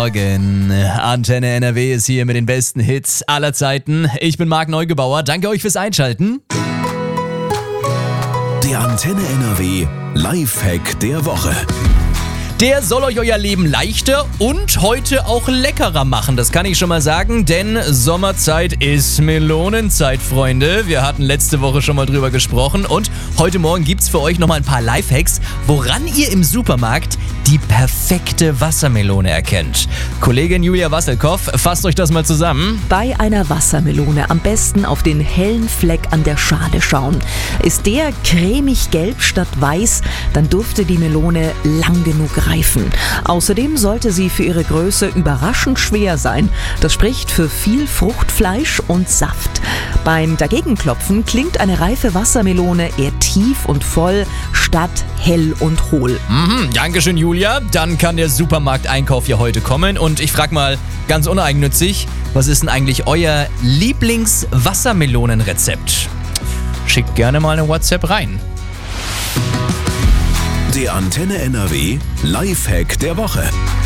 Morgen. Antenne NRW ist hier mit den besten Hits aller Zeiten. Ich bin Marc Neugebauer. Danke euch fürs Einschalten. Der Antenne NRW Lifehack der Woche. Der soll euch euer Leben leichter und heute auch leckerer machen. Das kann ich schon mal sagen, denn Sommerzeit ist Melonenzeit, Freunde. Wir hatten letzte Woche schon mal drüber gesprochen und heute Morgen gibt's für euch nochmal ein paar Lifehacks, woran ihr im Supermarkt die perfekte Wassermelone erkennt. Kollegin Julia Wasselkoff, fasst euch das mal zusammen. Bei einer Wassermelone am besten auf den hellen Fleck an der Schale schauen. Ist der cremig gelb statt weiß, dann dürfte die Melone lang genug reifen. Außerdem sollte sie für ihre Größe überraschend schwer sein. Das spricht für viel Fruchtfleisch und Saft. Beim Dagegenklopfen klingt eine reife Wassermelone eher tief und voll statt hell und hohl. Dankeschön, Julia. Dann kann der Supermarkteinkauf ja heute kommen. Und ich frage mal ganz uneigennützig, was ist denn eigentlich euer Lieblings-Wassermelonenrezept? Schickt gerne mal eine WhatsApp rein. Der Antenne NRW Lifehack der Woche.